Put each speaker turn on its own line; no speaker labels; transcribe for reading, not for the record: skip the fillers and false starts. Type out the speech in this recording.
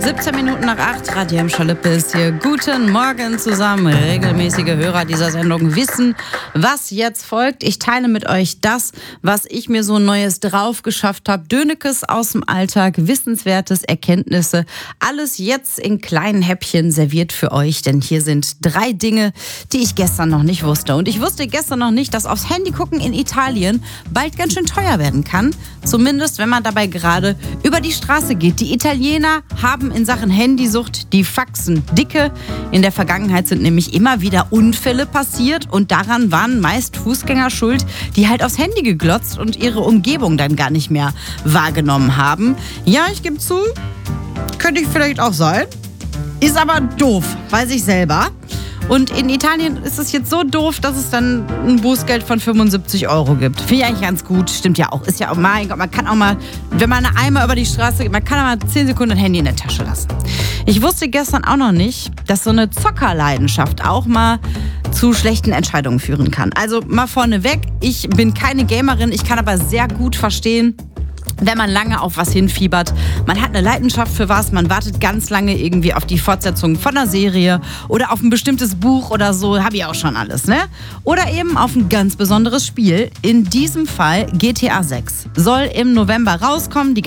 17 Minuten nach 8, Radio M. Schalippe ist hier. Guten Morgen zusammen. Regelmäßige Hörer dieser Sendung wissen, was jetzt folgt. Ich teile mit euch das, was ich mir so Neues drauf geschafft habe. Dönekes aus dem Alltag, Wissenswertes, Erkenntnisse. Alles jetzt in kleinen Häppchen serviert für euch. Denn hier sind 3 Dinge, die ich gestern noch nicht wusste. Und ich wusste gestern noch nicht, dass aufs Handy gucken in Italien bald ganz schön teuer werden kann. Zumindest, wenn man dabei gerade über die Straße geht. Die Italiener haben in Sachen Handysucht die Faxen dicke. In der Vergangenheit sind nämlich immer wieder Unfälle passiert und daran waren meist Fußgänger schuld, die halt aufs Handy geglotzt und ihre Umgebung dann gar nicht mehr wahrgenommen haben. Ja, ich gebe zu, könnte ich vielleicht auch sein. Ist aber doof, weiß ich selber. Und in Italien ist es jetzt so doof, dass es dann ein Bußgeld von 75 € gibt. Finde ich eigentlich ganz gut. Stimmt ja auch. Ist ja auch, mein Gott, man kann auch mal, wenn man einmal über die Straße geht, man kann auch mal 10 Sekunden ein Handy in der Tasche lassen. Ich wusste gestern auch noch nicht, dass so eine Zockerleidenschaft auch mal zu schlechten Entscheidungen führen kann. Also mal vorneweg, ich bin keine Gamerin, ich kann aber sehr gut verstehen, wenn man lange auf was hinfiebert. Man hat eine Leidenschaft für was, man wartet ganz lange irgendwie auf die Fortsetzung von einer Serie oder auf ein bestimmtes Buch oder so, habe ich auch schon alles, ne? Oder eben auf ein ganz besonderes Spiel. In diesem Fall GTA 6 soll im November rauskommen. Die